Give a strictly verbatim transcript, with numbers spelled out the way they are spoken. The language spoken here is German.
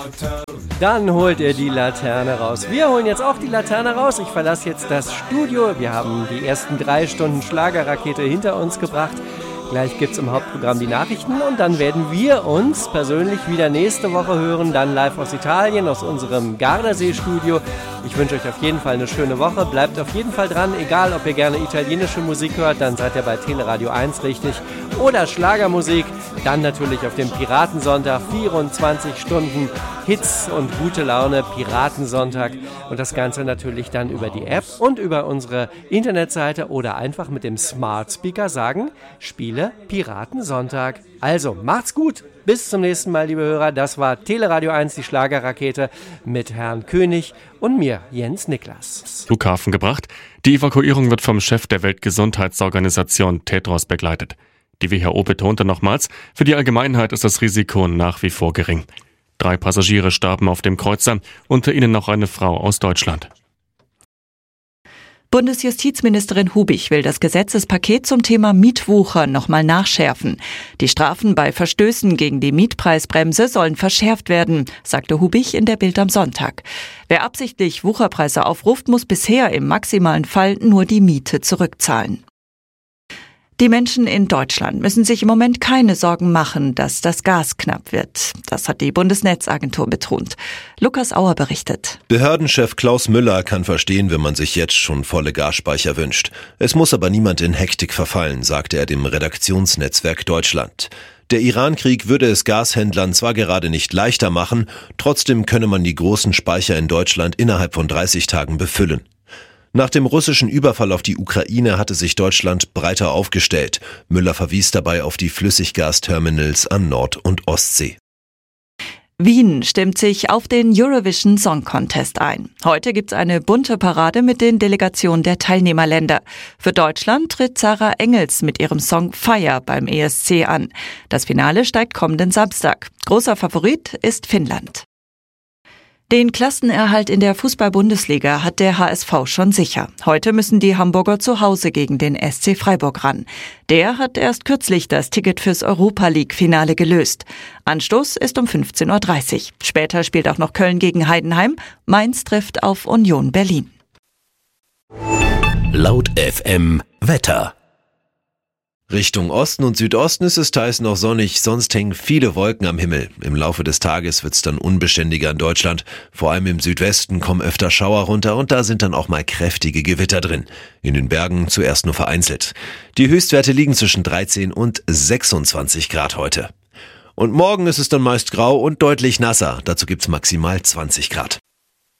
Dann holt ihr die Laterne raus. Wir holen jetzt auch die Laterne raus. Ich verlasse jetzt das Studio. Wir haben die ersten drei Stunden Schlagerrakete hinter uns gebracht. Gleich gibt es im Hauptprogramm die Nachrichten und dann werden wir uns persönlich wieder nächste Woche hören, dann live aus Italien, aus unserem Gardasee-Studio. Ich wünsche euch auf jeden Fall eine schöne Woche. Bleibt auf jeden Fall dran, egal ob ihr gerne italienische Musik hört, dann seid ihr bei Teleradio eins richtig. Oder Schlagermusik, dann natürlich auf dem Piratensonntag, vierundzwanzig Stunden Hits und gute Laune, Piratensonntag. Und das Ganze natürlich dann über die App und über unsere Internetseite oder einfach mit dem Smart Speaker sagen, Spiele Piratensonntag. Also, macht's gut. Bis zum nächsten Mal, liebe Hörer. Das war Teleradio eins, die Schlagerrakete mit Herrn König und mir, Jens Niklas. Flughafen gebracht. Die Evakuierung wird vom Chef der Weltgesundheitsorganisation Tedros begleitet. Die W H O betonte nochmals, für die Allgemeinheit ist das Risiko nach wie vor gering. Drei Passagiere starben auf dem Kreuzer, unter ihnen noch eine Frau aus Deutschland. Bundesjustizministerin Hubich will das Gesetzespaket zum Thema Mietwucher nochmal nachschärfen. Die Strafen bei Verstößen gegen die Mietpreisbremse sollen verschärft werden, sagte Hubich in der Bild am Sonntag. Wer absichtlich Wucherpreise aufruft, muss bisher im maximalen Fall nur die Miete zurückzahlen. Die Menschen in Deutschland müssen sich im Moment keine Sorgen machen, dass das Gas knapp wird. Das hat die Bundesnetzagentur betont. Lukas Auer berichtet. Behördenchef Klaus Müller kann verstehen, wenn man sich jetzt schon volle Gasspeicher wünscht. Es muss aber niemand in Hektik verfallen, sagte er dem Redaktionsnetzwerk Deutschland. Der Iran-Krieg würde es Gashändlern zwar gerade nicht leichter machen, trotzdem könne man die großen Speicher in Deutschland innerhalb von dreißig Tagen befüllen. Nach dem russischen Überfall auf die Ukraine hatte sich Deutschland breiter aufgestellt. Müller verwies dabei auf die Flüssiggasterminals an Nord- und Ostsee. Wien stimmt sich auf den Eurovision Song Contest ein. Heute gibt's eine bunte Parade mit den Delegationen der Teilnehmerländer. Für Deutschland tritt Sarah Engels mit ihrem Song Fire beim E S C an. Das Finale steigt kommenden Samstag. Großer Favorit ist Finnland. Den Klassenerhalt in der Fußball-Bundesliga hat der H S V schon sicher. Heute müssen die Hamburger zu Hause gegen den S C Freiburg ran. Der hat erst kürzlich das Ticket fürs Europa-League-Finale gelöst. Anstoß ist um fünfzehn Uhr dreißig. Später spielt auch noch Köln gegen Heidenheim. Mainz trifft auf Union Berlin. Laut F M Wetter. Richtung Osten und Südosten ist es teils noch sonnig, sonst hängen viele Wolken am Himmel. Im Laufe des Tages wird's dann unbeständiger in Deutschland. Vor allem im Südwesten kommen öfter Schauer runter und da sind dann auch mal kräftige Gewitter drin. In den Bergen zuerst nur vereinzelt. Die Höchstwerte liegen zwischen dreizehn und sechsundzwanzig Grad heute. Und morgen ist es dann meist grau und deutlich nasser. Dazu gibt's maximal zwanzig Grad.